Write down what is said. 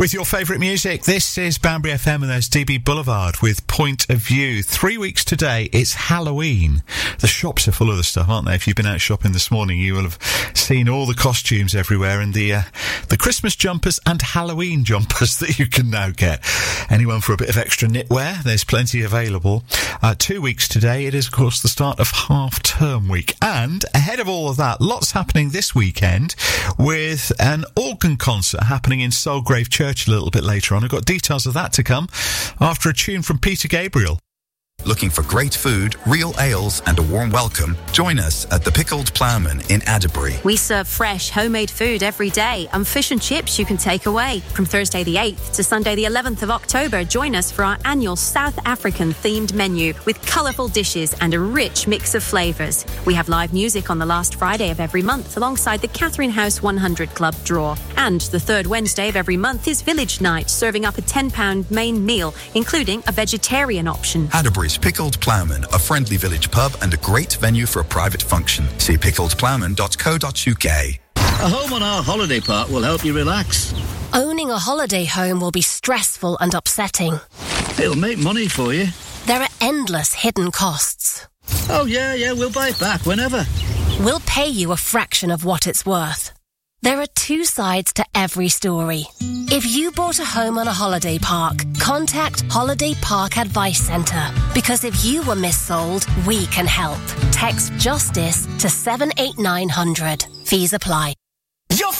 With your favourite music, this is Banbury FM and there's DB Boulevard with Point of View. 3 weeks today, it's Halloween. The shops are full of the stuff, aren't they? If you've been out shopping this morning, you will have seen all the costumes everywhere and the Christmas jumpers and Halloween jumpers that you can now get. Anyone for a bit of extra knitwear, there's plenty available. 2 weeks today, it is, of course, the start of half-term week. And ahead of all of that, lots happening this weekend with an organ concert happening in Soulgrave Church a little bit later on. I've got details of that to come after a tune from Peter Gabriel. Looking for great food, real ales and a warm welcome? Join us at the Pickled Ploughman in Adderbury. We serve fresh, homemade food every day and fish and chips you can take away. From Thursday the 8th to Sunday the 11th of October, join us for our annual South African themed menu with colourful dishes and a rich mix of flavours. We have live music on the last Friday of every month alongside the Catherine House 100 Club draw. And the third Wednesday of every month is Village Night, serving up a £10 main meal, including a vegetarian option. Adderbury's Pickled Ploughman, a friendly village pub and a great venue for a private function. See pickledploughman.co.uk. A home on our holiday park will help you relax. Owning a holiday home will be stressful and upsetting. It'll make money for you. There are endless hidden costs. Oh, yeah, we'll buy it back whenever. We'll pay you a fraction of what it's worth. There are two sides to every story. If you bought a home on a holiday park, contact Holiday Park Advice Centre. Because if you were missold, we can help. Text JUSTICE to 78900. Fees apply. Your